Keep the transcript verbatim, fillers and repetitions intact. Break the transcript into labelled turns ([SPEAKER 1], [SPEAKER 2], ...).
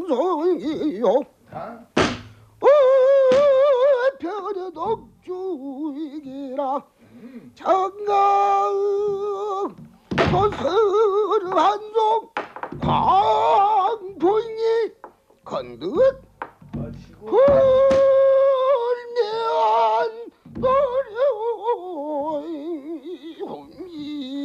[SPEAKER 1] 천성이요 편의 독주이기라 장강 서스르 한종 광풍이 건듯